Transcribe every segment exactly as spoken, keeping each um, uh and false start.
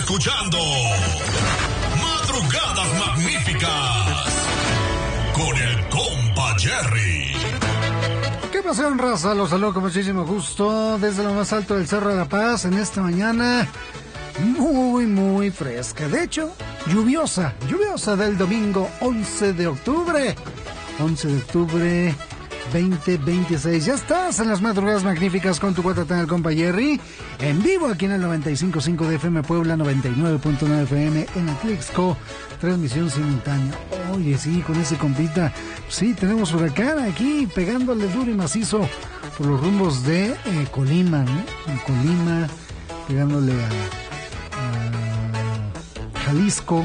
escuchando Madrugadas Magníficas con el compa Jerry. ¿Qué pasión, raza? Los saludo con muchísimo gusto desde lo más alto del Cerro de la Paz en esta mañana muy, muy fresca. De hecho, lluviosa, lluviosa del domingo once de octubre. once de octubre veinte veintiséis. Ya estás en las Madrugadas Magníficas con tu cuatatán, el compa Jerry, en vivo aquí en el noventa y cinco punto cinco de F M Puebla, noventa y nueve punto nueve F M en Atlixco, transmisión simultánea. Oye, sí, con ese compita, sí, tenemos huracán aquí pegándole duro y macizo por los rumbos de eh, Colima, ¿no? En Colima, pegándole a, a Jalisco.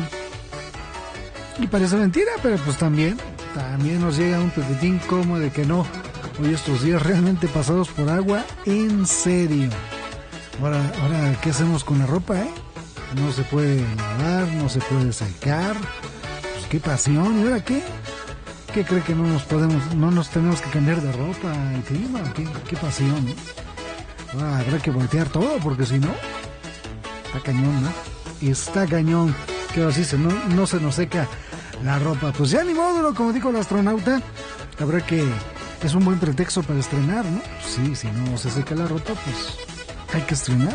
Y parece mentira, pero pues también También nos llega un pepitín como de que no. Hoy estos días realmente pasados por agua, en serio. Ahora, ahora ¿qué hacemos con la ropa, eh? No se puede lavar, no se puede secar. Pues qué pasión. ¿Y ahora qué? ¿Qué cree que no nos podemos, no nos tenemos que cambiar de ropa al clima? ¿Qué, qué pasión, eh? Ahora habrá que voltear todo porque si no, está cañón, ¿no? Está cañón. Que así se, no, no se nos seca la ropa. Pues ya ni modo, ¿no? Como dijo el astronauta, habrá que... es un buen pretexto para estrenar, ¿no? Sí, si no se seca la ropa, pues hay que estrenar.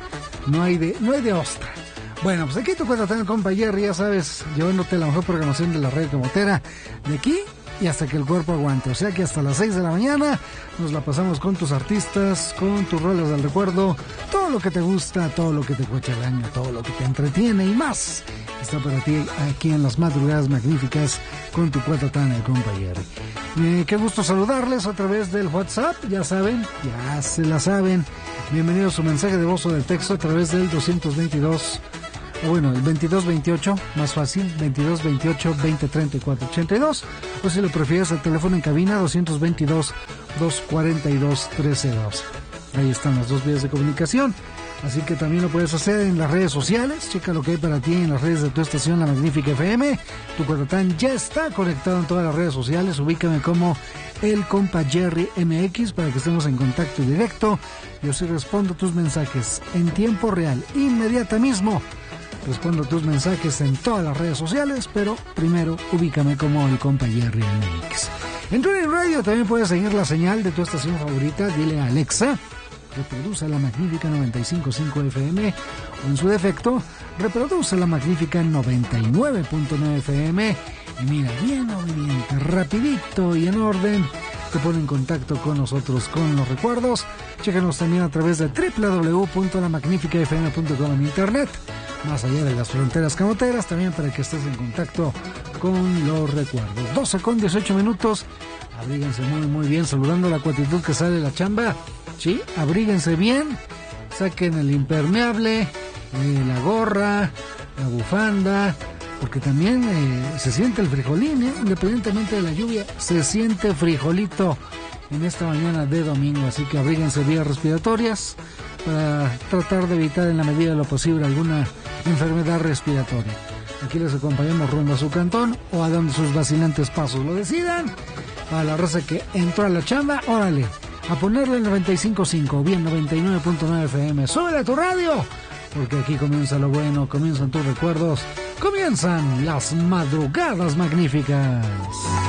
No hay de, no hay de ostra. Bueno, pues aquí tu cuenta el compa Jerry, ya sabes, llevándote la mejor programación de la red motera de aquí y hasta que el cuerpo aguante. O sea que hasta las seis de la mañana nos la pasamos con tus artistas, con tus roles del recuerdo, todo lo que te gusta, todo lo que te cuesta el año, todo lo que te entretiene y más. Está para ti aquí en las Madrugadas Magníficas con tu cuatatán, el compa Jerry. Eh, qué gusto saludarles a través del WhatsApp, ya saben, ya se la saben. Bienvenido a su mensaje de voz o de texto a través del doscientos veintidós, o bueno, el veintidós veintiocho, más fácil, veintidós veintiocho veinte treinta y cuatro ochenta y dos, o si lo prefieres el teléfono en cabina doscientos veintidós doscientos cuarenta y dos trece doce. Ahí están las dos vías de comunicación. Así que también lo puedes hacer en las redes sociales. Checa lo que hay para ti en las redes de tu estación, La Magnífica F M. Tu cuatatán ya está conectado en todas las redes sociales. Ubícame como el compa Jerry M X para que estemos en contacto directo. Yo sí respondo tus mensajes en tiempo real, inmediata mismo. Respondo tus mensajes en todas las redes sociales, pero primero ubícame como el compa Jerry M X. En Tuning Radio también puedes seguir la señal de tu estación favorita. Dile a Alexa, reproduce la Magnífica noventa y cinco punto cinco F M, o en su defecto, reproduce la Magnífica noventa y nueve punto nueve F M. Y mira, bien obediente, rapidito y en orden, te pone en contacto con nosotros con los recuerdos. Chécanos también a través de doble u doble u doble u punto la magnífica f m punto com en internet, más allá de las fronteras camoteras, también para que estés en contacto con los recuerdos. doce con dieciocho minutos, abríguense muy muy bien, saludando a la cuatitud que sale de la chamba. Sí, abríguense bien, saquen el impermeable, eh, la gorra, la bufanda, porque también eh, se siente el frijolín, ¿eh? Independientemente de la lluvia, se siente frijolito en esta mañana de domingo, así que abríguense vías respiratorias para tratar de evitar en la medida de lo posible alguna enfermedad respiratoria. Aquí les acompañamos rumbo a su cantón o a donde sus vacilantes pasos lo decidan. Para la raza que entró a la chamba, órale, a ponerle el noventa y cinco punto cinco o bien noventa y nueve punto nueve F M. ¡Súbele a tu radio! Porque aquí comienza lo bueno, comienzan tus recuerdos, comienzan las Madrugadas Magníficas.